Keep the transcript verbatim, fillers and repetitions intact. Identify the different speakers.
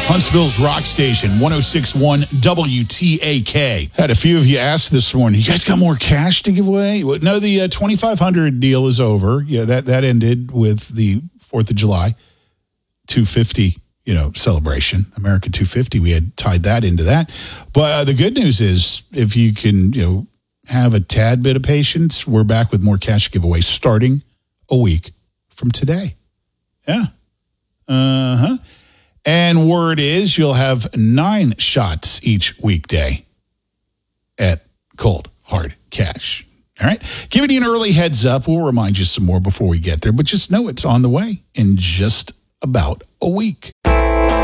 Speaker 1: Huntsville's Rock Station, one oh six point one W T A K. Had a few of you ask this morning, you guys got more cash to give away? Well, no, the uh, twenty-five hundred deal is over. Yeah, that, that ended with the fourth of July two fifty, you know, celebration. America two fifty, we had tied that into that. But uh, the good news is, if you can, you know, have a tad bit of patience, we're back with more cash giveaways starting a week from today. Yeah. Uh-huh. And word is you'll have nine shots each weekday at Cold Hard Cash. All right? Giving you an early heads up. We'll remind you some more before we get there, but just know it's on the way in just about a week.